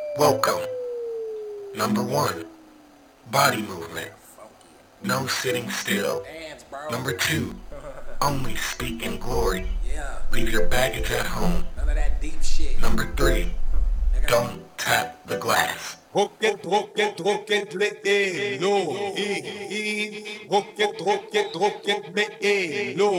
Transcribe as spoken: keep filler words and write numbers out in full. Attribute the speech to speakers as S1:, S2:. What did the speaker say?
S1: Welcome. Number one, body movement. No sitting still. Number two, only speak in glory. Leave your baggage at home. Number three, don't tap the glass.
S2: Rocket, rocket, rocket, me, no, e, e, rocket, rocket, rocket, me, no.